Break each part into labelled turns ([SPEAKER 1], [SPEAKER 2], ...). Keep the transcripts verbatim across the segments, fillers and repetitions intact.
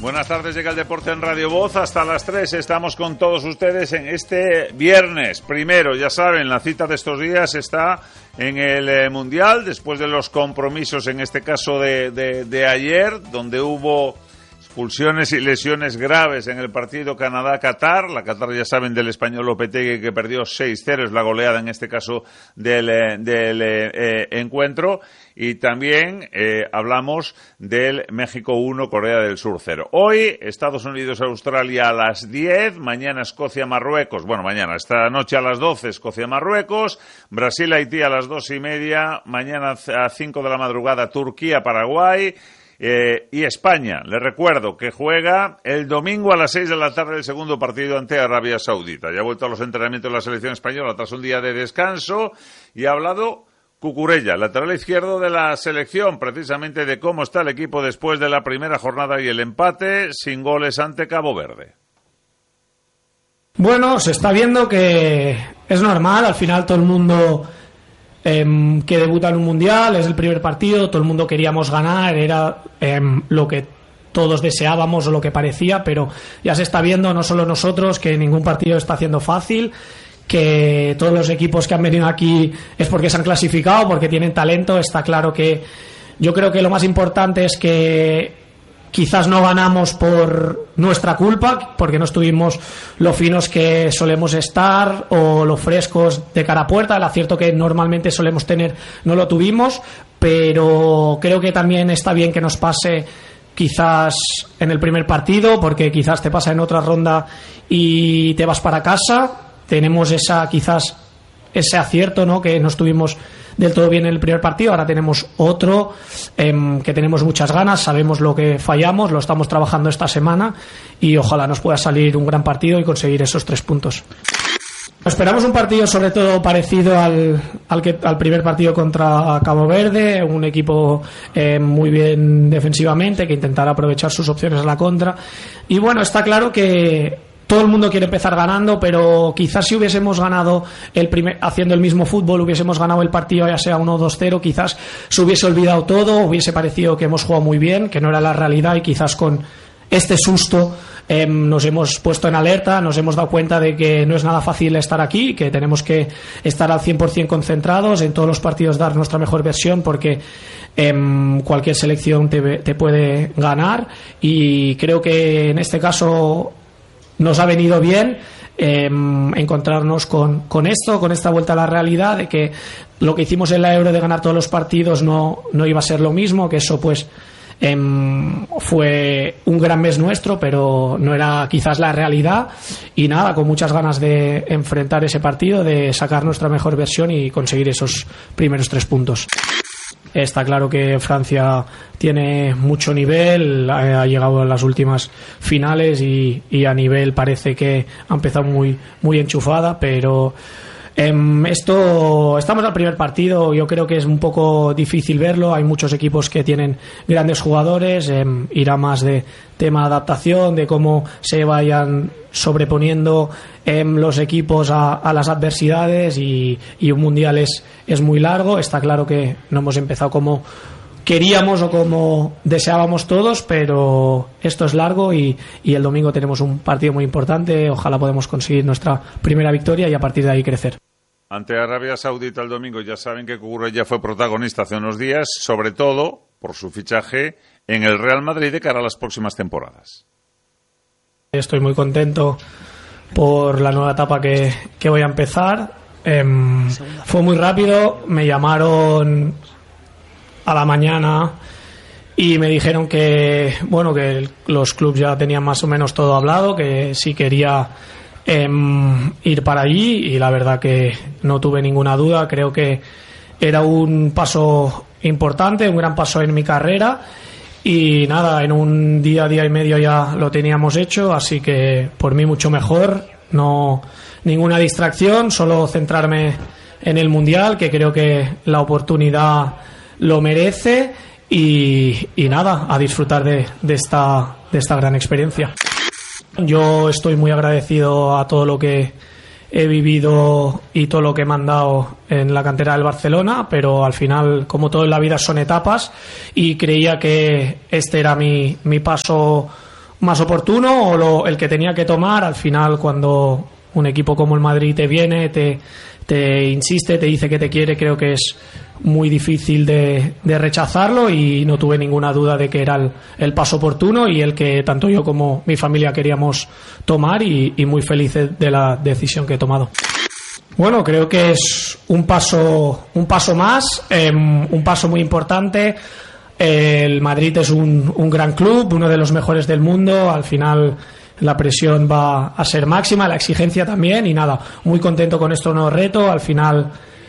[SPEAKER 1] Buenas tardes, llega el deporte en Radio Voz. Hasta las tres estamos con todos ustedes en este viernes. Primero, ya saben, la cita de estos días está en el eh, Mundial, después de los compromisos, en este caso de, de, de ayer, donde hubo expulsiones y lesiones graves en el partido Canadá-Qatar. La Qatar, ya saben, del español Lopetegui, que perdió seis cero, es la goleada en este caso del, eh, del eh, encuentro. Y también eh, hablamos del México uno, Corea del Sur cero. Hoy, Estados Unidos-Australia a las diez, mañana Escocia-Marruecos, bueno, mañana, esta noche a las doce, Escocia-Marruecos, Brasil-Haití a las dos y media, mañana a cinco de la madrugada, Turquía-Paraguay, eh, y España, les recuerdo que juega el domingo a las seis de la tarde el segundo partido ante Arabia Saudita. Ya ha vuelto a los entrenamientos de la selección española tras un día de descanso y ha hablado Cucurella, lateral izquierdo de la selección, precisamente de cómo está el equipo después de la primera jornada y el empate sin goles ante Cabo Verde.
[SPEAKER 2] Bueno, se está viendo que es normal, al final todo el mundo eh, que debuta en un mundial, es el primer partido, todo el mundo queríamos ganar, era eh, lo que todos deseábamos o lo que parecía, pero ya se está viendo, no solo nosotros, que ningún partido está haciendo fácil, que todos los equipos que han venido aquí es porque se han clasificado, porque tienen talento. Está claro que yo creo que lo más importante es que quizás no ganamos por nuestra culpa, porque no estuvimos lo finos que solemos estar o lo frescos de cara a puerta. El acierto que normalmente solemos tener no lo tuvimos, pero creo que también está bien que nos pase quizás en el primer partido, porque quizás te pasa en otra ronda y te vas para casa. Tenemos esa quizás ese acierto, ¿no?, que no estuvimos del todo bien en el primer partido. Ahora tenemos otro eh, que tenemos muchas ganas, sabemos lo que fallamos, lo estamos trabajando esta semana y ojalá nos pueda salir un gran partido y conseguir esos tres puntos. Esperamos un partido sobre todo parecido al, al, que, al primer partido contra Cabo Verde, un equipo eh, muy bien defensivamente, que intentará aprovechar sus opciones a la contra. Y bueno, está claro que todo el mundo quiere empezar ganando, pero quizás si hubiésemos ganado el primer, haciendo el mismo fútbol, hubiésemos ganado el partido ya sea uno dos cero, quizás se hubiese olvidado todo, hubiese parecido que hemos jugado muy bien, que no era la realidad, y quizás con este susto eh, nos hemos puesto en alerta, nos hemos dado cuenta de que no es nada fácil estar aquí, que tenemos que estar al cien por ciento concentrados, en todos los partidos dar nuestra mejor versión, porque eh, cualquier selección te, te puede ganar, y creo que en este caso nos ha venido bien eh, encontrarnos con, con esto, con esta vuelta a la realidad, de que lo que hicimos en la Euro de ganar todos los partidos no, no iba a ser lo mismo, que eso pues eh, fue un gran mes nuestro, pero no era quizás la realidad. Y nada, con muchas ganas de enfrentar ese partido, de sacar nuestra mejor versión y conseguir esos primeros tres puntos. Está claro que Francia tiene mucho nivel, ha llegado a las últimas finales y, y a nivel parece que ha empezado muy, muy enchufada, pero eh, esto estamos al primer partido, yo creo que es un poco difícil verlo, hay muchos equipos que tienen grandes jugadores, eh, irá más de tema de adaptación, de cómo se vayan sobreponiendo eh, los equipos a, a las adversidades, y, y un mundial es, es muy largo. Está claro que no hemos empezado como queríamos o como deseábamos todos, pero esto es largo y, y el domingo tenemos un partido muy importante. Ojalá podamos conseguir nuestra primera victoria y a partir de ahí crecer.
[SPEAKER 1] Ante Arabia Saudita el domingo, ya saben que Cucurella fue protagonista hace unos días, sobre todo por su fichaje en el Real Madrid de cara a las próximas temporadas.
[SPEAKER 2] Estoy muy contento por la nueva etapa que, que voy a empezar. Eh, fue muy rápido, me llamaron a la mañana y me dijeron que bueno que el, los clubes ya tenían más o menos todo hablado, que sí quería eh, ir para allí, y la verdad que no tuve ninguna duda. Creo que era un paso importante, un gran paso en mi carrera. Y nada, en un día, día y medio ya lo teníamos hecho, así que por mí mucho mejor, no ninguna distracción, solo centrarme en el Mundial, que creo que la oportunidad lo merece, y, y nada, a disfrutar de, de, esta, de esta gran experiencia. Yo estoy muy agradecido a todo lo que he vivido y todo lo que me han dado en la cantera del Barcelona, pero al final, como todo en la vida, son etapas, y creía que este era mi, mi paso más oportuno o lo, el que tenía que tomar. Al final, cuando un equipo como el Madrid te viene, te, te insiste, te dice que te quiere, creo que es muy difícil de, de rechazarlo, y no tuve ninguna duda de que era el, el paso oportuno y el que tanto yo como mi familia queríamos tomar, y, y muy felices de la decisión que he tomado. Bueno, creo que es un paso, un paso más, eh, un paso muy importante. El Madrid es un, un gran club, uno de los mejores del mundo. Al final la presión va a ser máxima, la exigencia también, y nada, muy contento con este nuevo reto. Al final,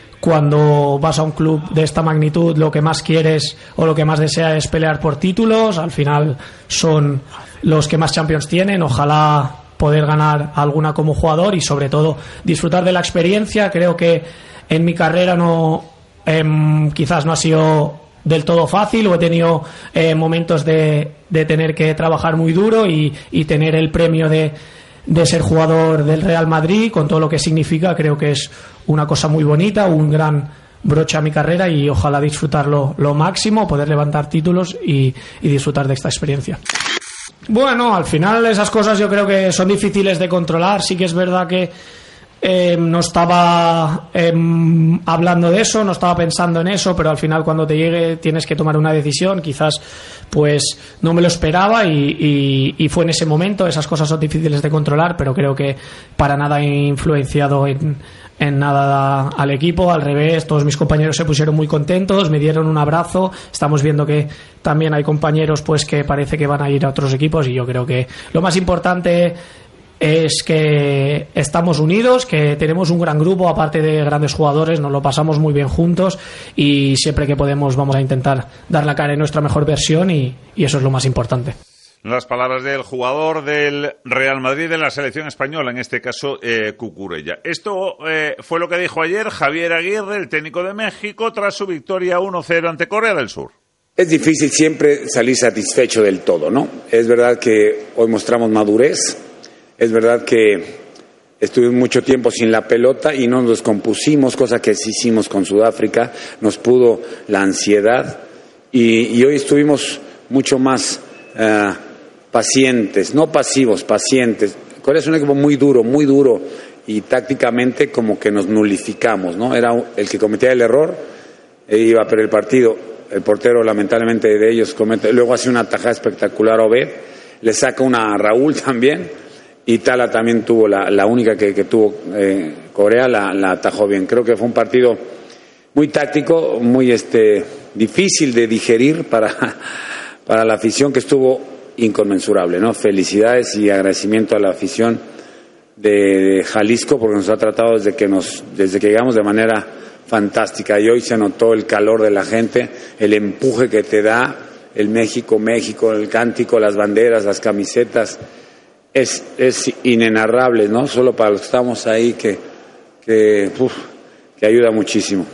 [SPEAKER 2] cuando vas a un club de esta magnitud, lo que más quieres o lo que más deseas es pelear por títulos. Al final son los que más Champions tienen. Ojalá poder ganar alguna como jugador y sobre todo disfrutar de la experiencia. Creo que en mi carrera no eh, quizás no ha sido del todo fácil, o he tenido eh, momentos de, de tener que trabajar muy duro y, y tener el premio de, de ser jugador del Real Madrid, con todo lo que significa. Creo que es una cosa muy bonita, un gran broche a mi carrera, y ojalá disfrutarlo lo máximo, poder levantar títulos y, y disfrutar de esta experiencia. Bueno, al final esas cosas yo creo que son difíciles de controlar. Sí que es verdad que eh, no estaba eh, hablando de eso, no estaba pensando en eso, pero al final cuando te llegue tienes que tomar una decisión. Quizás pues no me lo esperaba y, y, y fue en ese momento. Esas cosas son difíciles de controlar, pero creo que para nada he influenciado en, en nada al equipo. Al revés, todos mis compañeros se pusieron muy contentos, me dieron un abrazo. Estamos viendo que también hay compañeros pues que parece que van a ir a otros equipos, y yo creo que lo más importante es que estamos unidos, que tenemos un gran grupo, aparte de grandes jugadores, nos lo pasamos muy bien juntos, y siempre que podemos vamos a intentar dar la cara en nuestra mejor versión, y, y eso es lo más importante.
[SPEAKER 1] Las palabras del jugador del Real Madrid, de la selección española, en este caso eh, Cucurella. Esto eh, fue lo que dijo ayer Javier Aguirre, el técnico de México, tras su victoria uno cero ante Corea del Sur.
[SPEAKER 3] Es difícil siempre salir satisfecho del todo, ¿no? Es verdad que hoy mostramos madurez, es verdad que estuvimos mucho tiempo sin la pelota y no nos descompusimos, cosa que sí hicimos con Sudáfrica, nos pudo la ansiedad, y, y hoy estuvimos mucho más uh, pacientes, no pasivos, pacientes. Corea es un equipo muy duro, muy duro, y tácticamente como que nos nulificamos, ¿no? Era el que cometía el error e iba a perder el partido. El portero, lamentablemente, de ellos comete, luego hace una tajada espectacular a Obed, le saca una a Raúl también, y Tala también tuvo la, la única que, que tuvo eh, Corea, la, la atajó bien. Creo que fue un partido muy táctico, muy este difícil de digerir para, para la afición, que estuvo inconmensurable, ¿no? Felicidades y agradecimiento a la afición de, de Jalisco, porque nos ha tratado desde que nos desde que llegamos de manera fantástica, y hoy se notó el calor de la gente, el empuje que te da el México, México, el cántico, las banderas, las camisetas. Es, es inenarrable, ¿no? Solo para los que estamos ahí, que, que, uf, que ayuda muchísimo.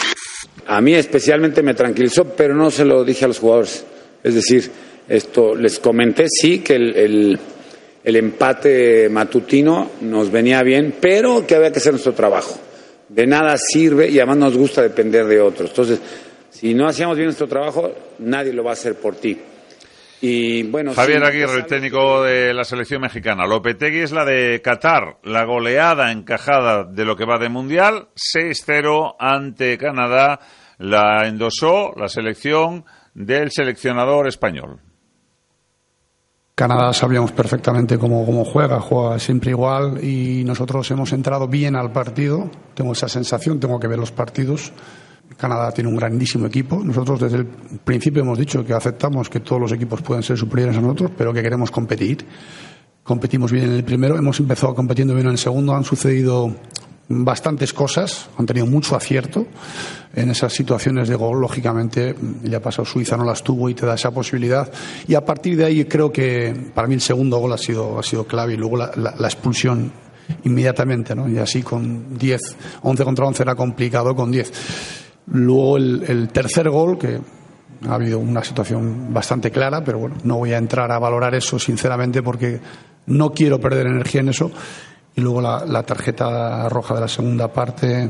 [SPEAKER 3] A mí especialmente me tranquilizó, pero no se lo dije a los jugadores. Es decir, esto les comenté, sí, que el, el, el empate matutino nos venía bien, pero que había que hacer nuestro trabajo. De nada sirve, y además nos gusta depender de otros. Entonces, si no hacíamos bien nuestro trabajo, nadie lo va a hacer por ti. Y bueno,
[SPEAKER 1] Javier
[SPEAKER 3] sí,
[SPEAKER 1] Aguirre, el técnico de la selección mexicana. Lopetegui es la de Qatar, la goleada encajada de lo que va de Mundial, seis cero ante Canadá, la endosó la selección del seleccionador español.
[SPEAKER 4] Canadá sabíamos perfectamente cómo, cómo juega, juega siempre igual, y nosotros hemos entrado bien al partido. Tengo esa sensación, tengo que ver los partidos. Canadá tiene un grandísimo equipo. Nosotros desde el principio hemos dicho que aceptamos que todos los equipos pueden ser superiores a nosotros, pero que queremos competir. Competimos bien en el primero, hemos empezado compitiendo bien en el segundo. Han sucedido bastantes cosas, han tenido mucho acierto en esas situaciones de gol. Lógicamente, ya pasado Suiza no las tuvo y te da esa posibilidad. Y a partir de ahí creo que para mí el segundo gol ha sido, ha sido clave, y luego la, la, la expulsión inmediatamente, ¿no? Y así con diez, once contra once era complicado con diez. Luego el, el tercer gol, que ha habido una situación bastante clara, pero bueno, no voy a entrar a valorar eso sinceramente porque no quiero perder energía en eso. Y luego la, la tarjeta roja de la segunda parte,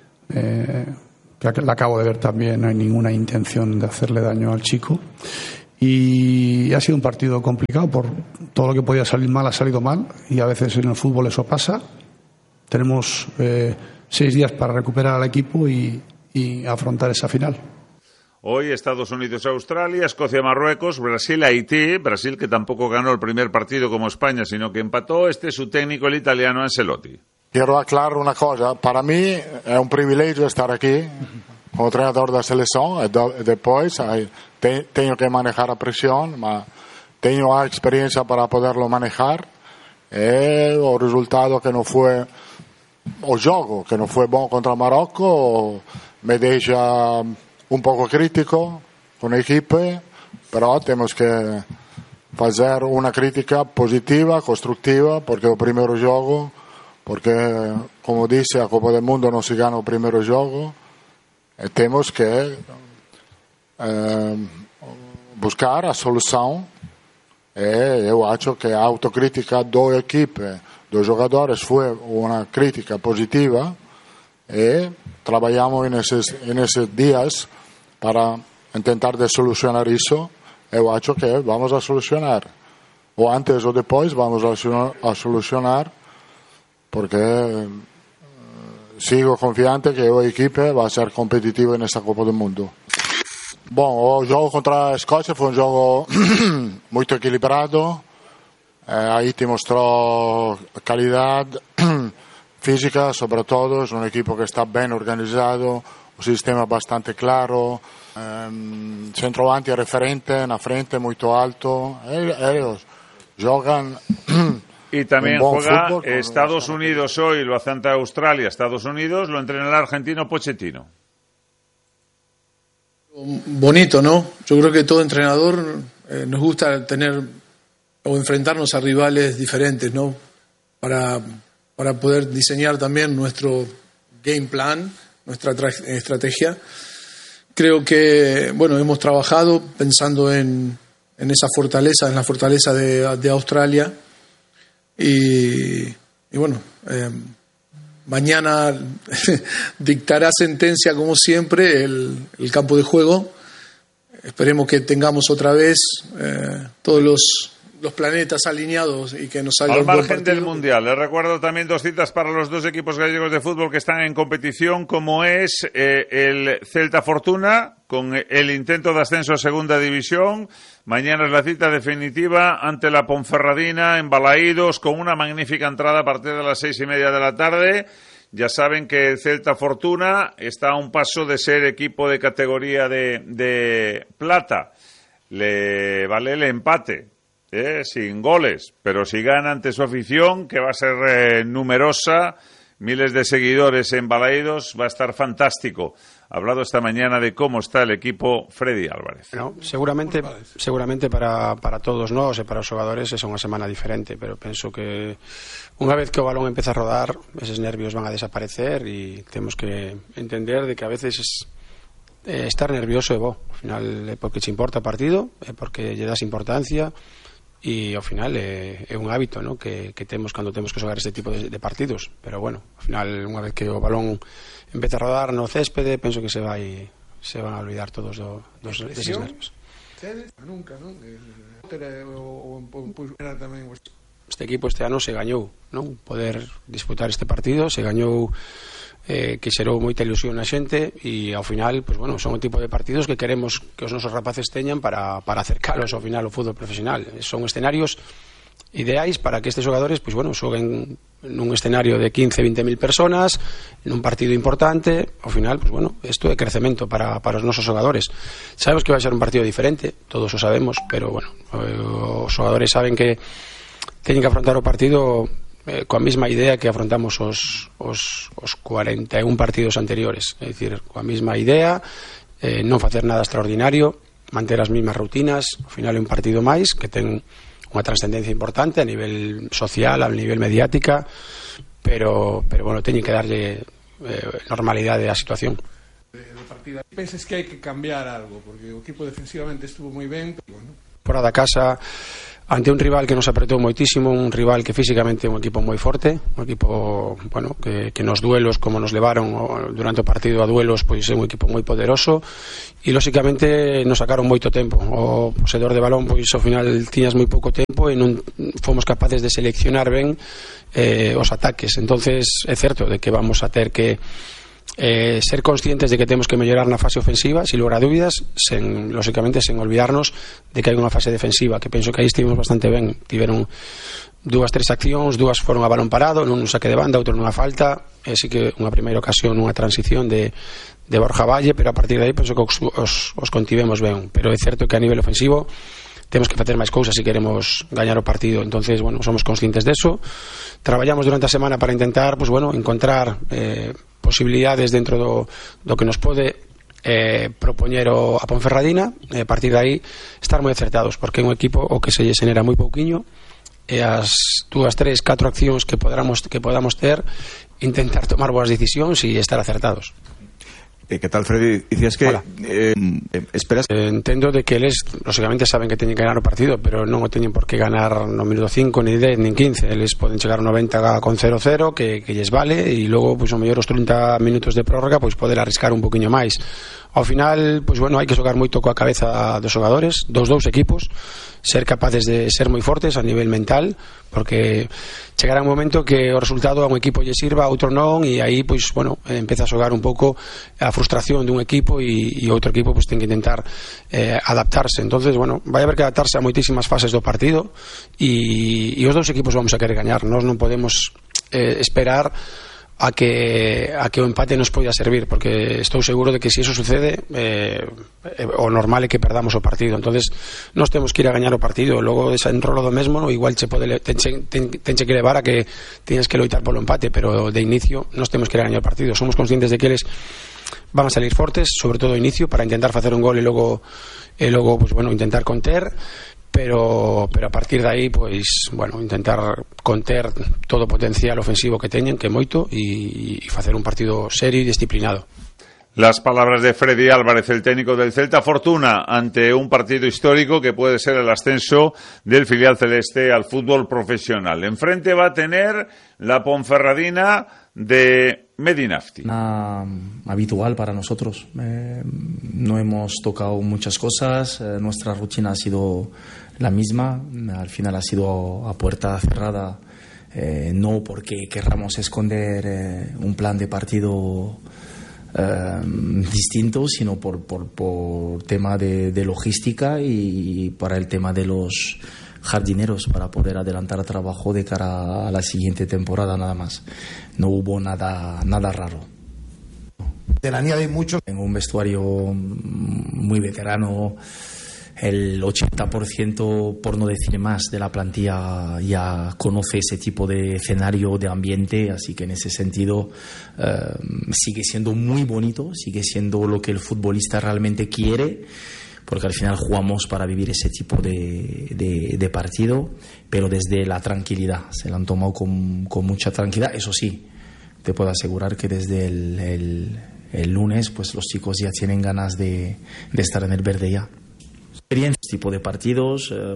[SPEAKER 4] eh, que la acabo de ver también, no hay ninguna intención de hacerle daño al chico. Y ha sido un partido complicado, por todo lo que podía salir mal ha salido mal, y a veces en el fútbol eso pasa. Tenemos eh, seis días para recuperar al equipo y, y afrontar esa final.
[SPEAKER 1] Hoy Estados Unidos-Australia, Escocia-Marruecos, Brasil-Haití. Brasil que tampoco ganó el primer partido como España, sino que empató. Este es su técnico, el italiano Ancelotti.
[SPEAKER 5] Quiero aclarar una cosa. Para mí es un privilegio estar aquí como treinador da seleção e do, depois aí, te, tenho que manejar a pressão, mas tenho a experiência para poderlo manejar. E o resultado que não foi o jogo, que não foi bom contra o Marrocos, me deixa um pouco crítico com a equipe, però temos que fazer uma crítica positiva, construtiva, porque o primeiro jogo, porque, como disse, a Copa do Mundo não se ganha o primeiro jogo. E temos que eh, buscar a solução. E eu acho que a autocrítica da equipe, dos jogadores, foi uma crítica positiva. E trabalhamos nesses, nesses dias para tentar de solucionar isso. Eu acho que vamos a solucionar. Ou antes ou depois vamos a solucionar, porque sigo confiante que a equipe vai ser competitiva nessa Copa do Mundo. Bom, o jogo contra a Escócia foi um jogo muito equilibrado. Eh, aí te mostrou qualidade física, sobretudo, um equipo que está bem organizado, um sistema bastante claro, um, centroavante referente na frente, muito alto. Eles jogam.
[SPEAKER 1] Y también juega Estados Unidos hoy, lo hace ante Australia. Estados Unidos lo entrena el argentino Pochettino.
[SPEAKER 6] Bonito, ¿no? Yo creo que todo entrenador eh, nos gusta tener o enfrentarnos a rivales diferentes, ¿no? Para, para poder diseñar también nuestro game plan, nuestra tra- estrategia. Creo que, bueno, hemos trabajado pensando en, en esa fortaleza, en la fortaleza de, de Australia. Y, y bueno, eh, mañana dictará sentencia como siempre el, el campo de juego. Esperemos que tengamos otra vez eh, todos los, los planetas alineados y que nos salga
[SPEAKER 1] al
[SPEAKER 6] un buen
[SPEAKER 1] margen
[SPEAKER 6] partido.
[SPEAKER 1] del Mundial. Les recuerdo también dos citas para los dos equipos gallegos de fútbol que están en competición, como es eh, el Celta Fortuna, con el intento de ascenso a Segunda División. Mañana es la cita definitiva ante la Ponferradina en Balaídos, con una magnífica entrada a partir de las seis y media de la tarde. Ya saben que el Celta Fortuna está a un paso de ser equipo de categoría de, de plata. Le vale el empate, eh, sin goles, pero si gana ante su afición, que va a ser eh, numerosa, miles de seguidores en Balaídos, va a estar fantástico. Ha hablado esta mañana de cómo está el equipo Freddy Álvarez.
[SPEAKER 7] No, seguramente seguramente para, para todos nós e para os xogadores é unha semana diferente, pero penso que unha vez que o balón empeza a rodar, eses nervios van a desaparecer e temos que entender de que a veces es, eh, estar nervioso é bo. Ao final é porque te importa o partido, é porque lle das importancia e ao final é, é un hábito, ¿no? que, que temos cando temos que xogar este tipo de, de partidos, pero bueno, ao final unha vez que o balón empeza a rodar no céspede, penso que se vai se van a olvidar todos do, dos deses nervios.
[SPEAKER 8] Nunca, non?
[SPEAKER 7] Este equipo este ano se gañou, non? Poder disputar este partido, se gañou eh, que xerou moita ilusión na xente e ao final, pues bueno, son o tipo de partidos que queremos que os nosos rapaces teñan para, para acercalos ao final ao fútbol profesional. Son escenarios ideais para que estes xogadores, pues bueno, xoguen nun escenario de quince, veinte mil personas, nun partido importante. Ao final, pues bueno, isto é crecemento para, para os nosos xogadores. Sabemos que vai ser un partido diferente, todos o sabemos, pero bueno, os xogadores saben que teñen que afrontar o partido eh, coa mesma idea que afrontamos os, os, os cuarenta e un partidos anteriores, é dicir, coa mesma idea, eh, non facer nada extraordinario, manter as mesmas rutinas. Ao final é un partido máis que ten unha trascendencia importante a nivel social, a nivel mediática, pero, pero bueno, teñen que darlle eh, normalidade á situación.
[SPEAKER 8] De, de partida. Pensas que hai que cambiar algo, porque o equipo defensivamente estuvo moi ben, pero bueno.
[SPEAKER 7] Fora da casa ante un rival que nos apretou moitísimo, un rival que físicamente é un equipo moi forte, un equipo, bueno, que, que nos duelos, como nos levaron durante o partido a duelos, pois é un equipo moi poderoso, e lóxicamente nos sacaron moito tempo. O posedor de balón, pois ao final tiñas moi pouco tempo e non fomos capaces de seleccionar ben eh, os ataques. Entonces é certo de que vamos a ter que Eh, ser conscientes de que temos que mellorar na fase ofensiva, sin lugar a dúbidas, sen, lógicamente sen olvidarnos de que hai unha fase defensiva, que penso que aí estivemos bastante ben. Tiveron dúas, tres accións, dúas foron a balón parado, nun un saque de banda, outro nunha falta, e sí que unha primeira ocasión, unha transición de, de Borja Valle, pero a partir de aí penso que os, os, os contivemos ben. Pero é certo que a nivel ofensivo temos que facer máis cousas se queremos gañar o partido. Entonces, bueno, somos conscientes deso. Traballamos durante a semana para intentar, pues bueno, encontrar eh, posibilidades dentro do, do que nos pode eh, propoñer o, a Ponferradina, e a partir de aí estar moi acertados, porque é un equipo o que se lle xenera moi pouquiño, e as dúas, tres, catro accións que podamos, que podamos ter, intentar tomar boas decisións e estar acertados.
[SPEAKER 9] Eh, ¿Qué tal, Freddy? Dicías que eh, esperas...
[SPEAKER 7] Eh, entendo de que eles, lógicamente, saben que teñen que ganar o partido, pero non o teñen por que ganar no minuto cinco, ni dez, ni quince. Eles poden chegar ao noventa con cero cero, que, que lles vale, e logo, pois, ao mellor os trinta minutos de prórroga, pois, poder arriscar un poquinho máis. Ao final, pois, bueno, hai que xogar moito coa cabeza dos xogadores, dos dous equipos, ser capaces de ser moi fortes a nivel mental, porque chegará un momento que o resultado a un equipo lle sirva, a outro non, e aí, pois, bueno, empeza a xogar un pouco a frustración dun equipo, e, e outro equipo pois ten que intentar eh, adaptarse. Entonces, bueno, vai haber que adaptarse a moitísimas fases do partido, e, e os dous equipos vamos a querer gañar. Nós non podemos eh, esperar a que a que o empate nos poida servir, porque estou seguro de que se iso sucede eh, o normal é que perdamos o partido. Entonces nós temos que ir a gañar o partido, logo ese enrolo do mesmo, no, igual che pode tenche, ten, tenche que levar a que tienes que loitar polo empate, pero de inicio nós temos que ir a gañar o partido. Somos conscientes de que eles van a salir fortes, sobre todo ao inicio, para intentar facer un gol e logo e logo pues, bueno, intentar conter, pero pero a partir de aí, pois, bueno, intentar conter todo o potencial ofensivo que teñen, que é moito, e, e facer un partido serio e disciplinado.
[SPEAKER 1] Las palabras de Freddy Álvarez, el técnico del Celta Fortuna, ante un partido histórico que puede ser el ascenso del filial celeste al fútbol profesional. Enfrente va a tener la Ponferradina de Medinafti.
[SPEAKER 10] Una habitual para nosotros. Eh, no hemos tocado muchas cosas. Eh, nuestra rutina ha sido la misma. Al final ha sido a puerta cerrada. Eh, no porque querramos esconder eh, un plan de partido eh, distinto, sino por, por, por tema de, de logística y para el tema de los jardineros, para poder adelantar trabajo de cara a la siguiente temporada, nada más. No hubo nada nada raro.
[SPEAKER 11] De la nieve hay mucho.
[SPEAKER 10] Tengo un vestuario muy veterano. El ochenta por ciento, por no decir más, de la plantilla ya conoce ese tipo de escenario, de ambiente, así que en ese sentido eh, sigue siendo muy bonito, sigue siendo lo que el futbolista realmente quiere, porque al final jugamos para vivir ese tipo de, de, de partido, pero desde la tranquilidad. Se lo han tomado con, con mucha tranquilidad. Eso sí, te puedo asegurar que desde el, el, el lunes pues los chicos ya tienen ganas de, de estar en el verde ya. Experiencia, tipo de partidos, eh,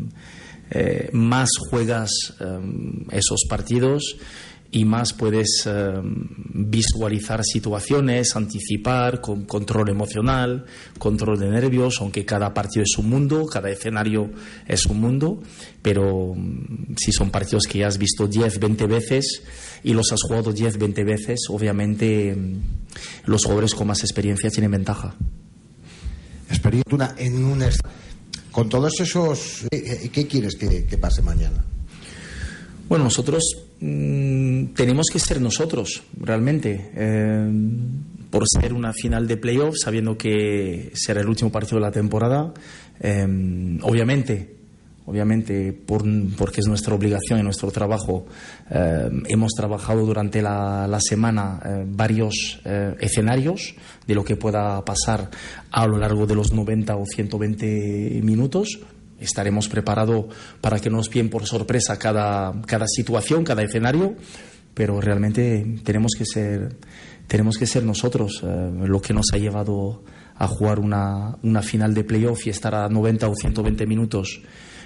[SPEAKER 10] eh, más juegas eh, esos partidos y más puedes eh, visualizar situaciones, anticipar, con control emocional, control de nervios, aunque cada partido es un mundo, cada escenario es un mundo, pero si son partidos que ya has visto diez, veinte veces y los has jugado diez, veinte veces, obviamente los jugadores con más experiencia tienen ventaja.
[SPEAKER 11] Experiencia en un est- con todos esos, ¿qué quieres que, que pase mañana?
[SPEAKER 10] Bueno, nosotros mmm, tenemos que ser nosotros, realmente, eh, por ser una final de playoff, sabiendo que será el último partido de la temporada. Eh, obviamente, obviamente, por, porque es nuestra obligación y nuestro trabajo. Eh, hemos trabajado durante la, la semana eh, varios eh, escenarios de lo que pueda pasar a lo largo de los noventa o ciento veinte minutos. Estaremos preparados para que nos pillen por sorpresa cada, cada situación, cada escenario, pero realmente tenemos que ser, tenemos que ser nosotros eh, lo que nos ha llevado a jugar una, una final de playoff y estar a noventa o ciento veinte minutos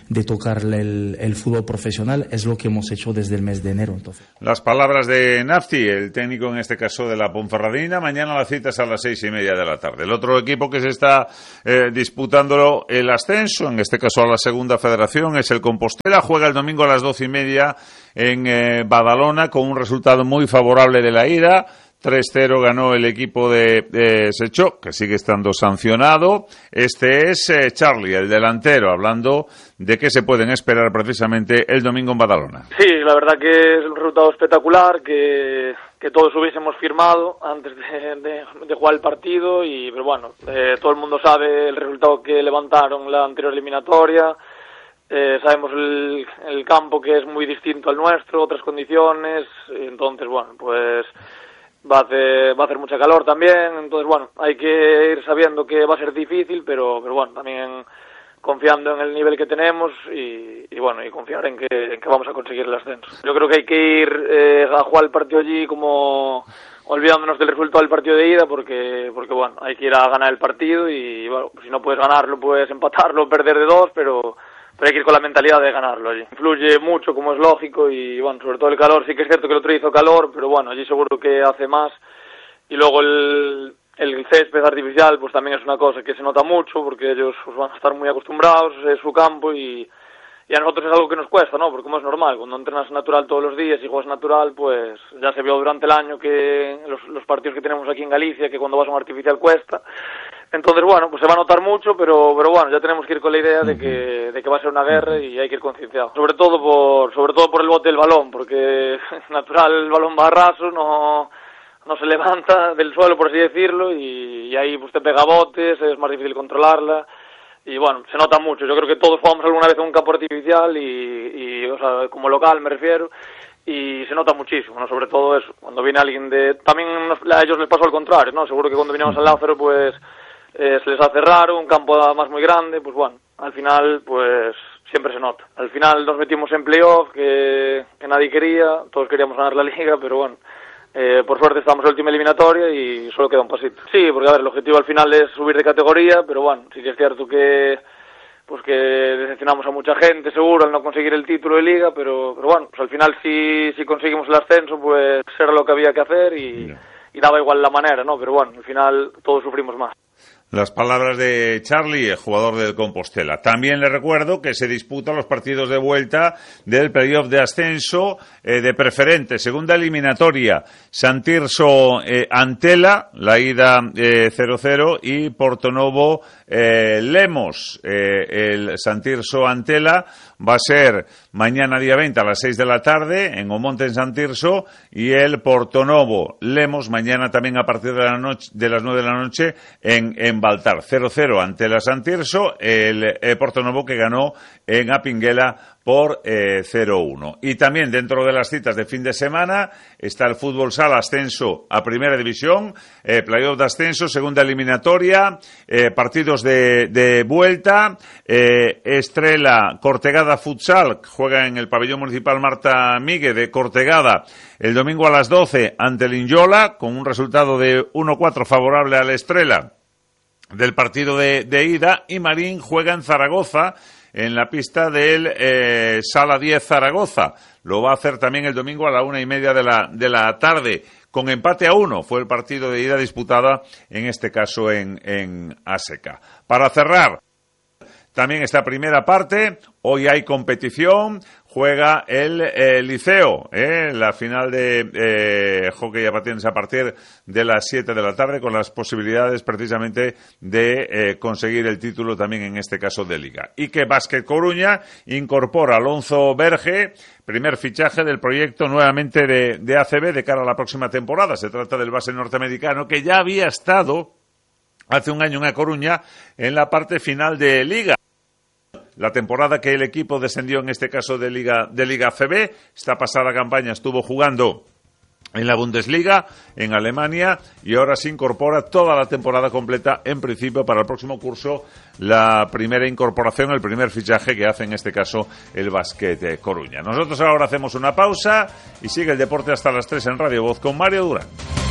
[SPEAKER 10] de tocar el, el fútbol profesional, es lo que hemos hecho desde el mes de enero. Entonces.
[SPEAKER 1] Las palabras de Nafti, el técnico en este caso de la Ponferradina. Mañana la cita es a las seis y media de la tarde. El otro equipo que se está eh, disputando el ascenso, en este caso a la segunda federación, es el Compostela. Juega el domingo a las doce y media en eh, Badalona con un resultado muy favorable de la ida. tres cero ganó el equipo de, de Sechó, que sigue estando sancionado. Este es eh, Charlie, el delantero, hablando de qué se pueden esperar precisamente el domingo en Badalona.
[SPEAKER 12] Sí, la verdad que es un resultado espectacular, que, que todos hubiésemos firmado antes de, de, de jugar el partido, y pero bueno, eh, todo el mundo sabe el resultado que levantaron la anterior eliminatoria. Eh, sabemos el, el campo, que es muy distinto al nuestro, otras condiciones, entonces bueno, pues va a hacer, va a hacer mucha calor también, entonces bueno, hay que ir sabiendo que va a ser difícil, pero, pero bueno, también confiando en el nivel que tenemos y, y bueno, y confiar en que, en que vamos a conseguir el ascenso. Yo creo que hay que ir eh, a jugar el partido allí como olvidándonos del resultado del partido de ida, porque, porque bueno, hay que ir a ganar el partido y bueno, si no puedes ganarlo, puedes empatarlo, perder de dos, pero... pero hay que ir con la mentalidad de ganarlo allí. Influye mucho, como es lógico, y bueno, sobre todo el calor. Sí que es cierto que el otro hizo calor, pero bueno, allí seguro que hace más. Y luego el, el césped artificial, pues también es una cosa que se nota mucho, porque ellos pues, van a estar muy acostumbrados, es su campo, y, y a nosotros es algo que nos cuesta, ¿no? Porque como es normal, cuando entrenas natural todos los días y juegas natural, pues ya se vio durante el año que los, los partidos que tenemos aquí en Galicia, que cuando vas a un artificial cuesta. Entonces, bueno, pues se va a notar mucho, pero pero bueno, ya tenemos que ir con la idea de que de que va a ser una guerra y hay que ir concienciados. Sobre todo por sobre todo por el bote del balón, porque natural el balón va a raso, no no se levanta del suelo, por así decirlo, y, y ahí pues te pega botes, es más difícil controlarla. Y bueno, se nota mucho. Yo creo que todos jugamos alguna vez en un campo artificial y, y o sea, como local me refiero, y se nota muchísimo, ¿no? Sobre todo eso, cuando viene alguien de... También nos, a ellos les pasó al contrario, ¿no? Seguro que cuando vinimos al Lázaro, pues... Eh, se les hace raro, un campo además muy grande, pues bueno, al final pues siempre se nota. Al final nos metimos en playoff, que, que nadie quería, todos queríamos ganar la liga, pero bueno, eh, por suerte estamos en la última eliminatoria y solo queda un pasito. Sí, porque a ver, el objetivo al final es subir de categoría, pero bueno, sí que es cierto que pues que decepcionamos a mucha gente seguro al no conseguir el título de liga, pero, pero bueno, pues al final si, si conseguimos el ascenso, pues era lo que había que hacer y, y daba igual la manera, ¿no? Pero bueno, al final todos sufrimos más.
[SPEAKER 1] Las palabras de Charlie, el jugador del Compostela. También le recuerdo que se disputan los partidos de vuelta del playoff de ascenso eh, de preferente. Segunda eliminatoria, San Tirso eh, Antela, la ida eh, cero cero, y Portonovo eh, Lemos. Eh, el San Tirso Antela va a ser mañana día veinte a las seis de la tarde en Omonte, en San Tirso, y el Portonovo Lemos mañana también a partir de, la noche, de las nueve de la noche en, en Baltar. cero cero ante la San Tirso, el eh, Portonovo que ganó en Apinguela por eh, cero uno. Y también dentro de las citas de fin de semana está el fútbol sala ascenso a primera división, eh, playoff de ascenso, segunda eliminatoria, eh, partidos de, de vuelta, eh, Estrela Cortegada Futsal juega en el pabellón municipal Marta Migue de Cortegada el domingo a las doce ante el Inyola con un resultado de uno cuatro favorable a la Estrela del partido de, de ida, y Marín juega en Zaragoza en la pista del eh, Sala diez Zaragoza. Lo va a hacer también el domingo a la una y media de la, de la tarde. Con empate a uno fue el partido de ida disputada, en este caso en, en Aseca. Para cerrar, también esta primera parte, hoy hay competición, juega el eh, Liceo, eh, la final de eh, hockey a patines a partir de las siete de la tarde, con las posibilidades precisamente de eh, conseguir el título también en este caso de Liga. Y que Básquet Coruña incorpora a Alonso Berge, primer fichaje del proyecto nuevamente de, de A C B de cara a la próxima temporada. Se trata del base norteamericano que ya había estado hace un año en A Coruña en la parte final de Liga. La temporada que el equipo descendió, en este caso de Liga de Liga A C B, esta pasada campaña estuvo jugando en la Bundesliga, en Alemania, y ahora se incorpora toda la temporada completa, en principio para el próximo curso, la primera incorporación, el primer fichaje que hace en este caso el Básquet Coruña. Nosotros ahora hacemos una pausa y sigue el deporte hasta las tres en Radio Voz con Mario Durán.